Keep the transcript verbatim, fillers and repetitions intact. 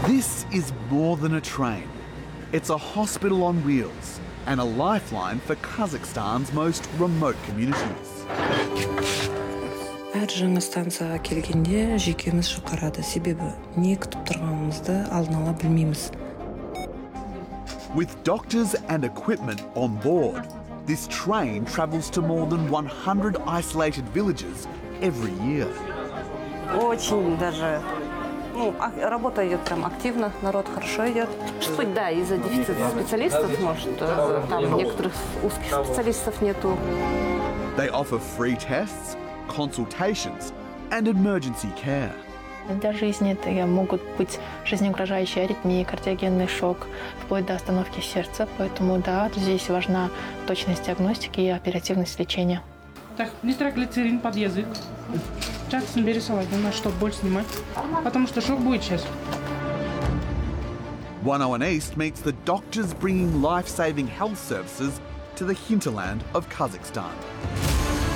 This is more than a train. It's a hospital on wheels and a lifeline for Kazakhstan's most remote communities. Әр жаңа станцияға келгенде жүйкеміз жұқарады, себебі не күтіп тұрғанымызды алдын ала білмейміз. With doctors and equipment on board, this train travels to more than one hundred isolated villages every year. Очень даже, ну, работа идет прям активно, народ хорошо идет. Суть, да, из-за дефицита специалистов, может, там некоторых узких специалистов нету. They offer free tests, consultations and emergency care. Для жизни это могут быть жизнеугрожающие аритмии, кардиогенный шок, вплоть до остановки сердца. Поэтому, да, здесь важна точность диагностики и оперативность лечения. Так, нитроглицерин под язык. Джексон, бери салатину, чтобы больше снимать, потому что шок будет сейчас. one oh one East meets the doctors bringing life-saving health services to the hinterland of Kazakhstan.